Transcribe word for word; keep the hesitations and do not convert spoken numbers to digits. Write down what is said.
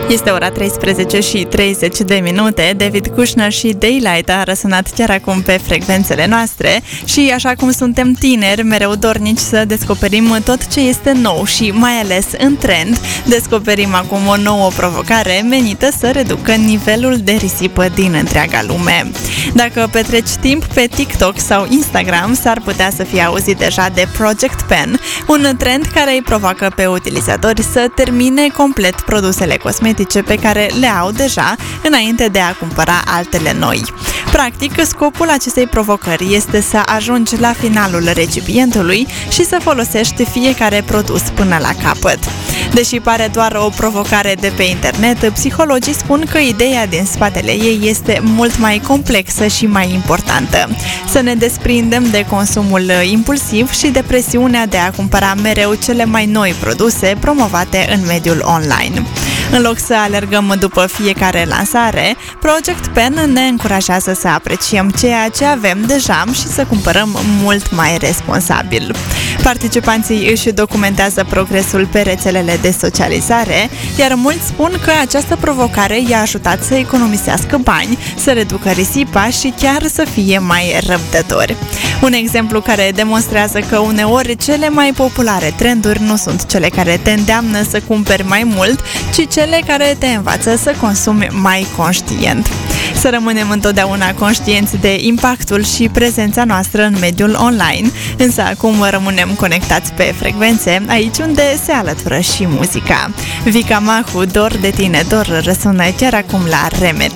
Este ora treisprezece și treizeci de minute. David Kushner și Daylight a răsunat chiar acum pe frecvențele noastre și așa cum suntem tineri, mereu dornici să descoperim tot ce este nou și mai ales în trend, descoperim acum o nouă provocare menită să reducă nivelul de risipă din întreaga lume. Dacă petreci timp pe TikTok sau Instagram, s-ar putea să fie auzit deja de Project Pen, un trend care îi provoacă pe utilizatori să termine complet produsele cosmetice pe care le au deja înainte de a cumpăra altele noi. Practic, scopul acestei provocări este să ajungi la finalul recipientului și să folosești fiecare produs până la capăt. Deși pare doar o provocare de pe internet, psihologii spun că ideea din spatele ei este mult mai complexă și mai importantă. Să ne desprindem de consumul impulsiv și de presiunea de a cumpăra mereu cele mai noi produse promovate în mediul online. În loc să alergăm după fiecare lansare, Project Pen ne încurajează să apreciem ceea ce avem deja și să cumpărăm mult mai responsabil. Participanții își documentează progresul pe rețelele de socializare, iar mulți spun că această provocare i-a ajutat să economisească bani, să reducă risipa și chiar să fie mai răbdători. Un exemplu care demonstrează că uneori cele mai populare trenduri nu sunt cele care te îndeamnă să cumperi mai mult, ci cele care te învață să consumi mai conștient. Să rămânem întotdeauna conștienți de impactul și prezența noastră în mediul online, însă acum rămânem conectați pe frecvențe, aici unde se alătură și muzica. Vika Mahu, Dor de tine, dor, răsună chiar acum la Remedy.